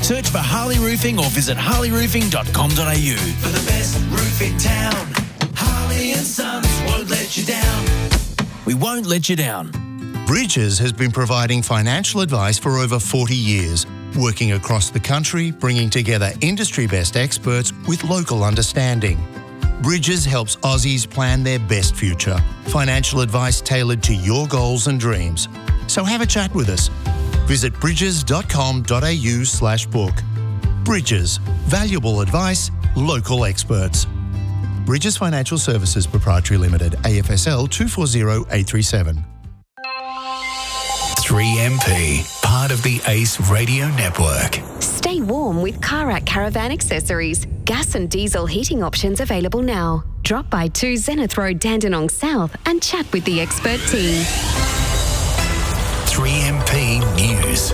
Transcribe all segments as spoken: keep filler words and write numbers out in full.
Search for Harley Roofing or visit harley roofing dot com dot a u. For the best roof in town, Harley and Sons won't let you down. We won't let you down. Bridges has been providing financial advice for over forty years, working across the country, bringing together industry-best experts with local understanding. Bridges helps Aussies plan their best future. Financial advice tailored to your goals and dreams. So have a chat with us. Visit bridges dot com dot a u slash book. Bridges. Valuable advice, local experts. Bridges Financial Services Proprietary Limited, A F S L two four zero eight three seven. three M P, part of the Ace Radio Network. Stay warm with Karak Caravan Accessories. Gas and diesel heating options available now. Drop by two Zenith Road, Dandenong South and chat with the expert team. three M P News.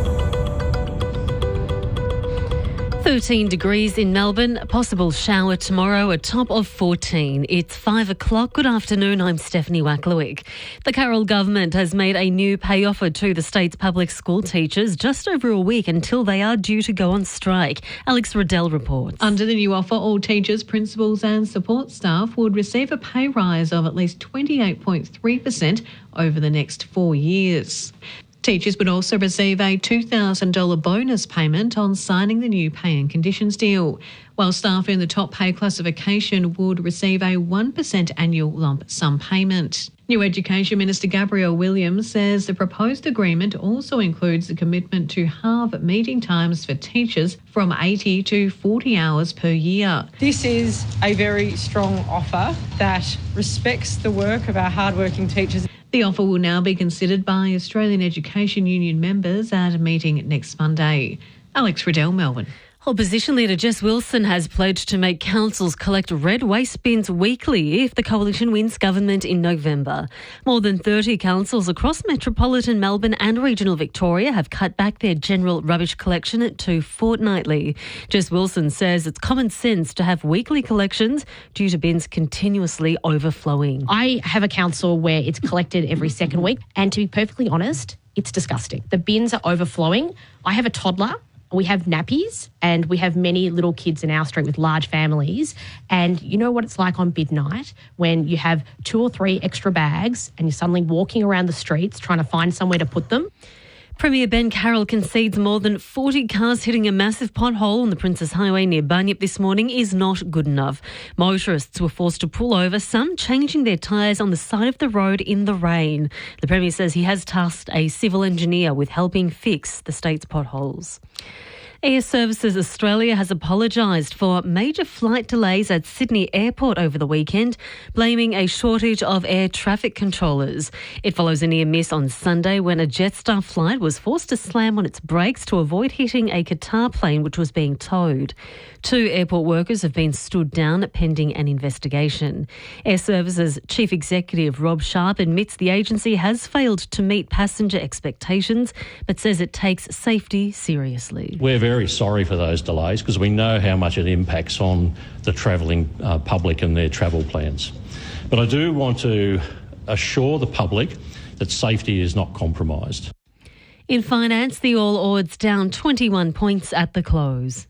thirteen degrees in Melbourne, a possible shower tomorrow, a top of fourteen. It's five o'clock. Good afternoon, I'm Stephanie Wacklewick. The Carroll government has made a new pay offer to the state's public school teachers just over a week until they are due to go on strike. Alex Riddell reports. Under the new offer, all teachers, principals and support staff would receive a pay rise of at least twenty-eight point three percent over the next four years. Teachers would also receive a two thousand dollars bonus payment on signing the new pay and conditions deal, while staff in the top pay classification would receive a one percent annual lump sum payment. New Education Minister Gabrielle Williams says the proposed agreement also includes a commitment to halve meeting times for teachers from eighty to forty hours per year. This is a very strong offer that respects the work of our hardworking teachers. The offer will now be considered by Australian Education Union members at a meeting next Monday. Alex Riddell, Melbourne. Opposition leader Jess Wilson has pledged to make councils collect red waste bins weekly if the coalition wins government in November. More than thirty councils across metropolitan Melbourne and regional Victoria have cut back their general rubbish collection to fortnightly. Jess Wilson says it's common sense to have weekly collections due to bins continuously overflowing. I have a council where it's collected every second week, and to be perfectly honest, it's disgusting. The bins are overflowing. I have a toddler. We have nappies and we have many little kids in our street with large families. And you know what it's like on midnight when you have two or three extra bags and you're suddenly walking around the streets trying to find somewhere to put them. Premier Ben Carroll concedes more than forty cars hitting a massive pothole on the Princes Highway near Bunyip this morning is not good enough. Motorists were forced to pull over, some changing their tyres on the side of the road in the rain. The Premier says he has tasked a civil engineer with helping fix the state's potholes. Air Services Australia has apologised for major flight delays at Sydney Airport over the weekend, blaming a shortage of air traffic controllers. It follows a near miss on Sunday when a Jetstar flight was forced to slam on its brakes to avoid hitting a Qatar plane which was being towed. Two airport workers have been stood down pending an investigation. Air Services Chief Executive Rob Sharp admits the agency has failed to meet passenger expectations, but says it takes safety seriously. We're very sorry for those delays because we know how much it impacts on the travelling uh, public and their travel plans. But I do want to assure the public that safety is not compromised. In finance, the All Ords down twenty-one points at the close.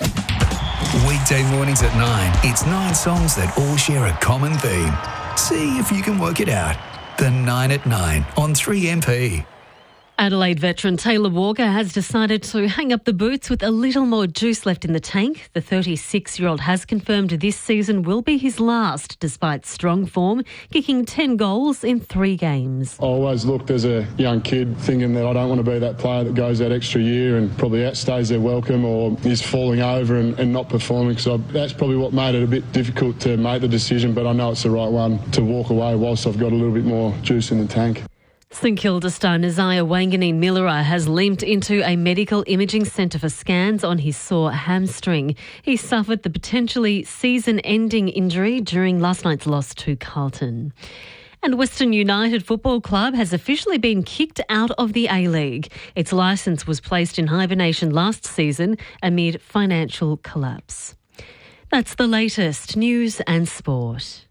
Weekday mornings at nine, it's nine songs that all share a common theme. See if you can work it out. The nine at nine on three M P. Adelaide veteran Taylor Walker has decided to hang up the boots with a little more juice left in the tank. The thirty-six-year-old has confirmed this season will be his last, despite strong form, kicking ten goals in three games. I always looked as a young kid thinking that I don't want to be that player that goes that extra year and probably outstays their welcome or is falling over and, and not performing. So that's probably what made it a bit difficult to make the decision, but I know it's the right one to walk away whilst I've got a little bit more juice in the tank. St Kilda star Nazaya Wanganeen Millera has limped into a medical imaging centre for scans on his sore hamstring. He suffered the potentially season-ending injury during last night's loss to Carlton. And Western United Football Club has officially been kicked out of the A-League. Its licence was placed in hibernation last season amid financial collapse. That's the latest news and sport.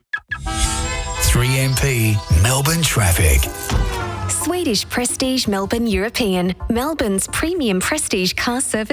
three M P Melbourne traffic. Swedish Prestige Melbourne European, Melbourne's premium prestige car service.